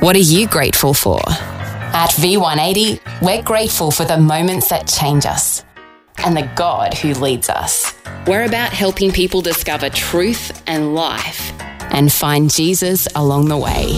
What are you grateful for? At V180, we're grateful for the moments that change us and the God who leads us. We're about helping people discover truth and life and find Jesus along the way.